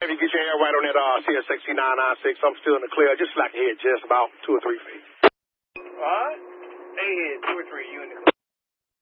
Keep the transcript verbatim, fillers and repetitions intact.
If you get your hair right on that uh, C S X T nine nine six, I'm still in the clear. Just like here, just about two or three feet. All right. Hey, two or three, you in the clear.